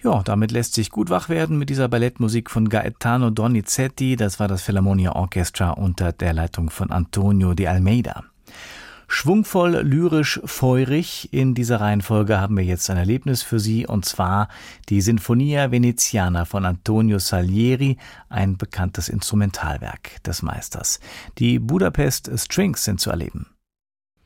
Ja, damit lässt sich gut wach werden mit dieser Ballettmusik von Gaetano Donizetti. Das war das Philharmonia Orchestra unter der Leitung von Antonio de Almeida. Schwungvoll, lyrisch, feurig. In dieser Reihenfolge haben wir jetzt ein Erlebnis für Sie, und zwar die Sinfonia Veneziana von Antonio Salieri, ein bekanntes Instrumentalwerk des Meisters. Die Budapest Strings sind zu erleben.